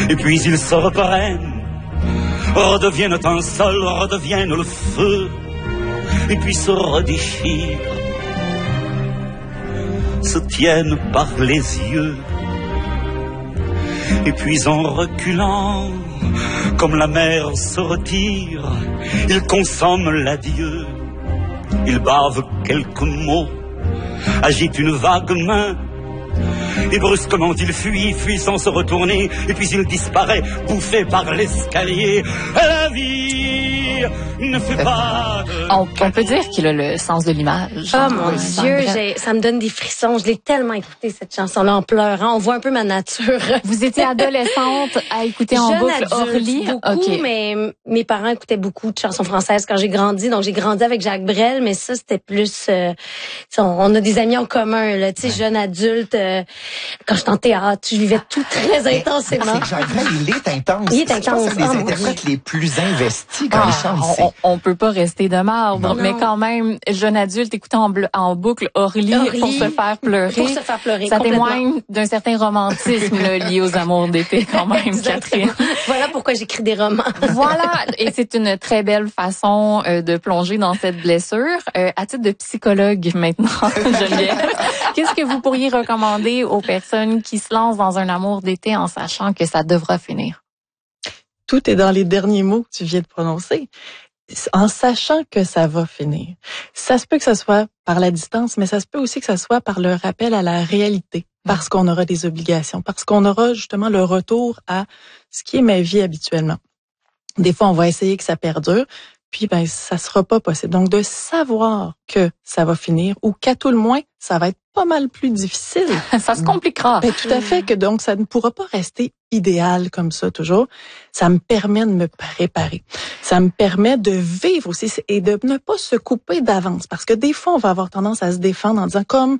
Et puis ils se reprennent, redeviennent un seul, redeviennent le feu, et puis se redéchirent, se tiennent par les yeux. Et puis en reculant, comme la mer se retire, ils consomment l'adieu. Ils bavent quelques mots, agitent une vague main, et brusquement il fuit sans se retourner, et puis il disparaît, bouffé par l'escalier. La vie ne fait pas de... On peut dire qu'il a le sens de l'image. Oh mon Dieu, ça me donne des frissons. Je l'ai tellement écouté, cette chanson-là, en pleurant. On voit un peu ma nature. Vous étiez adolescente à éécouter en boucle Orly? Beaucoup, okay. Mais mes parents écoutaient beaucoup de chansons françaises quand j'ai grandi. Donc, j'ai grandi avec Jacques Brel, mais ça, c'était plus... on a des amis en commun, là, tu sais, jeune adulte. Quand j'étais en théâtre, je vivais tout très intensément. C'est que Jacques Brel, il est intense. Il est intense. C'est des interprètes les plus investis quand ils chantent. On peut pas rester de marbre, mais quand même, jeune adulte écoutant en boucle Orly pour se faire pleurer. Pour se faire pleurer, ça témoigne d'un certain romantisme là, lié aux amours d'été quand même, Catherine. Voilà pourquoi j'écris des romans. Voilà, et c'est une très belle façon de plonger dans cette blessure. À titre de psychologue maintenant, Geneviève, qu'est-ce que vous pourriez recommander aux personnes qui se lancent dans un amour d'été en sachant que ça devra finir? Tout est dans les derniers mots que tu viens de prononcer. En sachant que ça va finir. Ça se peut que ça soit par la distance, mais ça se peut aussi que ça soit par le rappel à la réalité, parce qu'on aura des obligations, parce qu'on aura justement le retour à ce qui est ma vie habituellement. Des fois, on va essayer que ça perdure, puis ça sera pas possible. Donc, de savoir que ça va finir, ou qu'à tout le moins, ça va être pas mal plus difficile. Ça se compliquera. Tout à fait, que donc ça ne pourra pas rester idéal comme ça toujours. Ça me permet de me préparer. Ça me permet de vivre aussi et de ne pas se couper d'avance. Parce que des fois, on va avoir tendance à se défendre en disant comme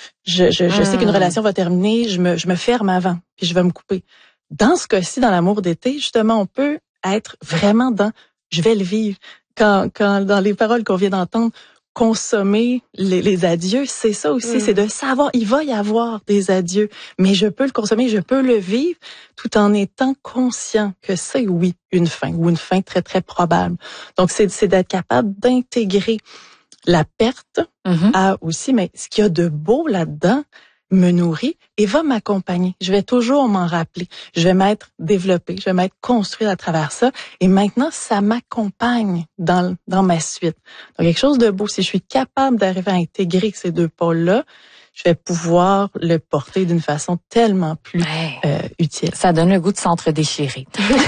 je sais qu'une relation va terminer, je me ferme avant, puis je vais me couper. Dans ce cas-ci, dans l'amour d'été, justement, on peut être vraiment dans je vais le vivre. Quand dans les paroles qu'on vient d'entendre, consommer les adieux, c'est ça aussi, c'est de savoir, il va y avoir des adieux, mais je peux le consommer, je peux le vivre, tout en étant conscient que c'est, oui, une fin, ou une fin très, très probable. Donc, c'est d'être capable d'intégrer la perte à aussi, mais ce qu'il y a de beau là-dedans, me nourrit et va m'accompagner. Je vais toujours m'en rappeler. Je vais m'être développée, je vais m'être construite à travers ça. Et maintenant, ça m'accompagne dans ma suite. Donc, quelque chose de beau. Si je suis capable d'arriver à intégrer ces deux pôles-là, je vais pouvoir le porter d'une façon tellement plus utile. Ça donne le goût de s'entre-déchirer.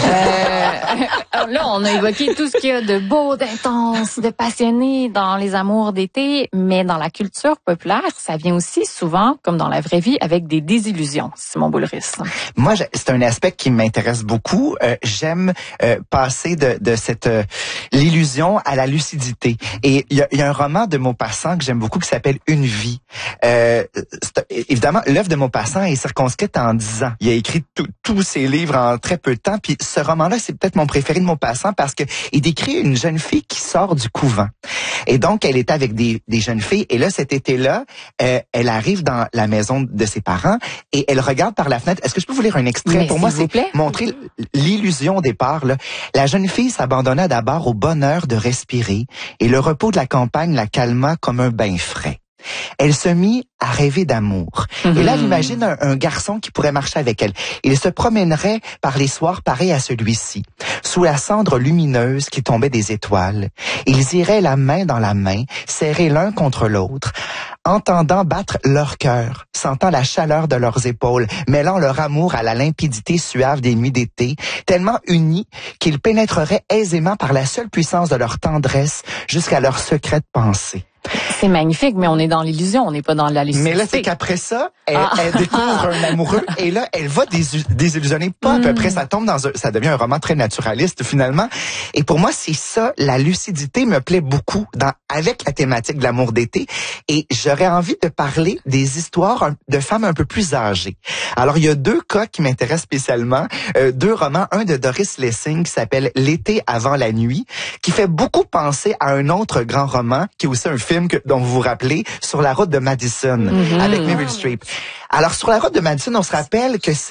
Là, on a évoqué tout ce qu'il y a de beau, d'intense, de passionné dans les amours d'été, mais dans la culture populaire, ça vient aussi souvent, comme dans la vraie vie, avec des désillusions. Simon Boulris. Moi, c'est un aspect qui m'intéresse beaucoup. J'aime passer de cette l'illusion à la lucidité. Et il y a un roman de Maupassant que j'aime beaucoup qui s'appelle Une vie. Évidemment, l'œuvre de Maupassant est circonscrite en 10 ans. Il a écrit tous ses livres en très peu de temps. Puis ce roman-là, c'est peut-être mon préféré de Maupassant parce que il décrit une jeune fille qui sort du couvent. Et donc, elle était avec des jeunes filles. Et là, cet été-là, elle arrive dans la maison de ses parents et elle regarde par la fenêtre. Est-ce que je peux vous lire un extrait? Mais pour moi, c'est montrer l'illusion au départ. Là. La jeune fille s'abandonna d'abord au bonheur de respirer et le repos de la campagne la calma comme un bain frais. Elle se mit à rêver d'amour. Et là, elle imagine un garçon qui pourrait marcher avec elle. Il se promènerait par les soirs pareils à celui-ci, sous la cendre lumineuse qui tombait des étoiles. Ils iraient la main dans la main, serrés l'un contre l'autre, entendant battre leur cœur, sentant la chaleur de leurs épaules, mêlant leur amour à la limpidité suave des nuits d'été, tellement unis qu'ils pénétreraient aisément par la seule puissance de leur tendresse jusqu'à leur secrète pensée. C'est magnifique, mais on est dans l'illusion, on n'est pas dans la lucidité. Mais là, c'est qu'après ça, elle découvre un amoureux et là, elle va désillusionner pas à peu près. Ça tombe ça devient un roman très naturaliste finalement. Et pour moi, c'est ça, la lucidité me plaît beaucoup avec la thématique de l'amour d'été. Et j'aurais envie de parler des histoires de femmes un peu plus âgées. Alors, il y a 2 cas qui m'intéressent spécialement. 2 romans, un de Doris Lessing qui s'appelle L'été avant la nuit, qui fait beaucoup penser à un autre grand roman, qui est aussi un film dont vous vous rappelez, Sur la route de Madison, avec Meryl Streep. Alors, Sur la route de Madison, on se rappelle que